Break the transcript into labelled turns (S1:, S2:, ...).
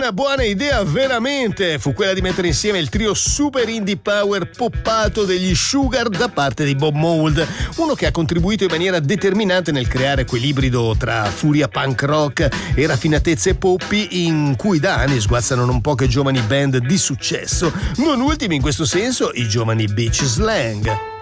S1: Una buona idea veramente fu quella di mettere insieme il trio super indie power poppato degli Sugar da parte di Bob Mould, uno che ha contribuito in maniera determinante nel creare quell'ibrido tra furia punk rock e raffinatezze poppy in cui da anni sguazzano non poche giovani band di successo, non ultimi in questo senso i giovani Beach Slang.